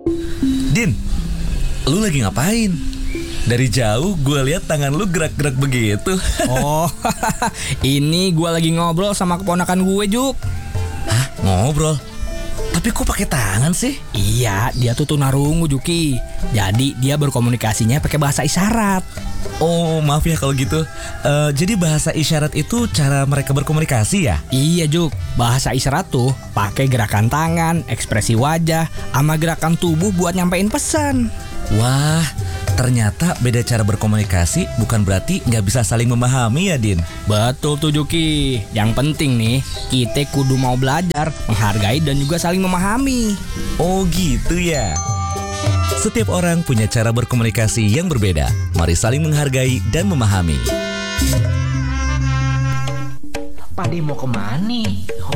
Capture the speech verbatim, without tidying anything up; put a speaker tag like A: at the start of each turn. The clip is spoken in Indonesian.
A: Din, lu lagi ngapain? Dari jauh gue lihat tangan lu gerak-gerak begitu.
B: Oh, ini gue lagi ngobrol sama keponakan gue, Juk.
A: Hah? Ngobrol? Tapi kok pakai tangan sih?
B: Iya, dia tuh tunarungu, Juki. Jadi dia berkomunikasinya pakai bahasa isyarat.
A: Oh, maaf ya kalau gitu. Eh, jadi bahasa isyarat itu cara mereka berkomunikasi ya?
B: Iya, Juk. Bahasa isyarat tuh pakai gerakan tangan, ekspresi wajah, sama gerakan tubuh buat nyampein pesan.
A: Wah, ternyata beda cara berkomunikasi bukan berarti nggak bisa saling memahami ya, Din?
B: Betul tuh, Juki. Yang penting nih, kita kudu mau belajar, menghargai dan juga saling memahami.
A: Oh gitu ya. Setiap orang punya cara berkomunikasi yang berbeda. Mari saling menghargai dan memahami.
C: Pade mau kemana nih?